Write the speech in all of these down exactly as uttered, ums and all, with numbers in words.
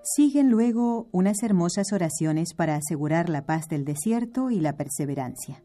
Siguen luego unas hermosas oraciones para asegurar la paz del desierto y la perseverancia.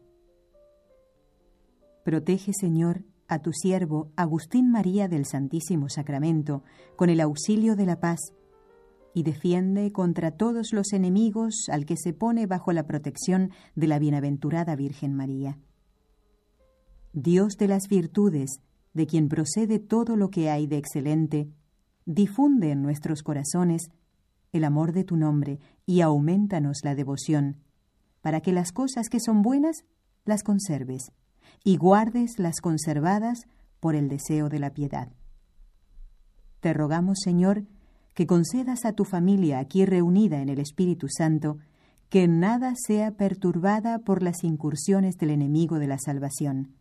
Protege, Señor, a tu siervo Agustín María del Santísimo Sacramento con el auxilio de la paz, y defiende contra todos los enemigos al que se pone bajo la protección de la bienaventurada Virgen María. Dios de las virtudes, de quien procede todo lo que hay de excelente, difunde en nuestros corazones el amor de tu nombre y aumentanos la devoción, para que las cosas que son buenas las conserves y guardes las conservadas por el deseo de la piedad. Te rogamos, Señor, que concedas a tu familia aquí reunida en el Espíritu Santo que nada sea perturbada por las incursiones del enemigo de la salvación.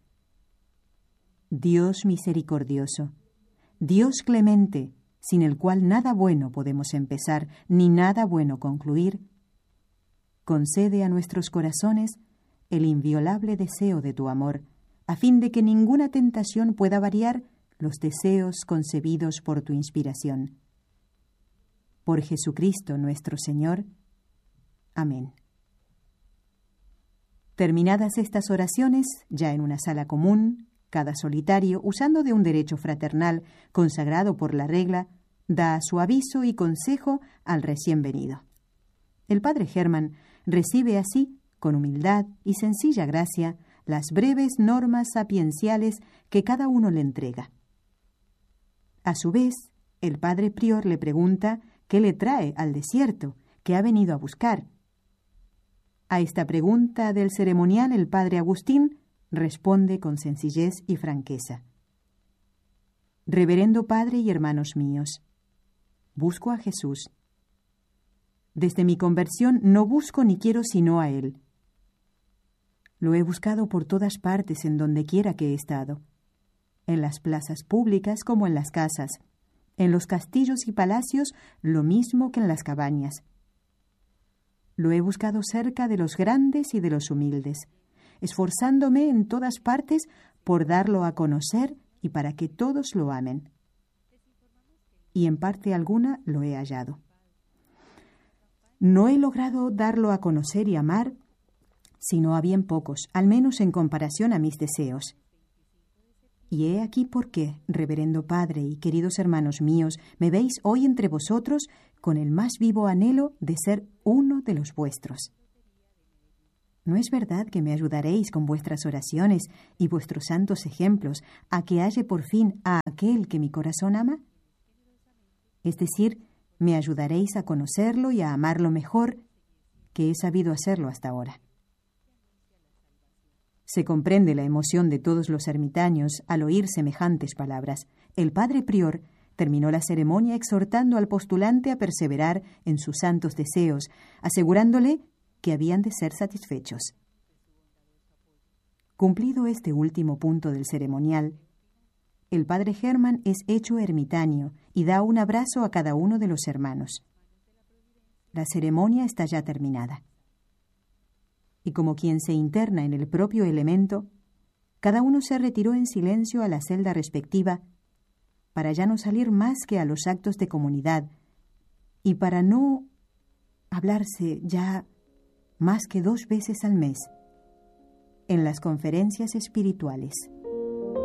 Dios misericordioso, Dios clemente, sin el cual nada bueno podemos empezar ni nada bueno concluir, concede a nuestros corazones el inviolable deseo de tu amor, a fin de que ninguna tentación pueda variar los deseos concebidos por tu inspiración. Por Jesucristo nuestro Señor. Amén. Terminadas estas oraciones, ya en una sala común, cada solitario, usando de un derecho fraternal consagrado por la regla, da su aviso y consejo al recién venido. El padre Germán recibe así, con humildad y sencilla gracia, las breves normas sapienciales que cada uno le entrega. A su vez, el padre prior le pregunta qué le trae al desierto, qué ha venido a buscar. A esta pregunta del ceremonial el padre Agustín responde con sencillez y franqueza. Reverendo Padre y hermanos míos, busco a Jesús. Desde mi conversión no busco ni quiero sino a Él. Lo he buscado por todas partes en donde quiera que he estado, en las plazas públicas como en las casas, en los castillos y palacios lo mismo que en las cabañas. Lo he buscado cerca de los grandes y de los humildes, esforzándome en todas partes por darlo a conocer y para que todos lo amen. Y en parte alguna lo he hallado. No he logrado darlo a conocer y amar, sino a bien pocos, al menos en comparación a mis deseos. Y he aquí por qué, reverendo Padre y queridos hermanos míos, me veis hoy entre vosotros con el más vivo anhelo de ser uno de los vuestros. ¿No es verdad que me ayudaréis con vuestras oraciones y vuestros santos ejemplos a que halle por fin a aquel que mi corazón ama? Es decir, me ayudaréis a conocerlo y a amarlo mejor que he sabido hacerlo hasta ahora. Se comprende la emoción de todos los ermitaños al oír semejantes palabras. El padre prior terminó la ceremonia exhortando al postulante a perseverar en sus santos deseos, asegurándole que habían de ser satisfechos. Cumplido este último punto del ceremonial, el padre Germán es hecho ermitaño y da un abrazo a cada uno de los hermanos. La ceremonia está ya terminada. Y como quien se interna en el propio elemento, cada uno se retiró en silencio a la celda respectiva para ya no salir más que a los actos de comunidad y para no hablarse ya más que dos veces al mes en las conferencias espirituales.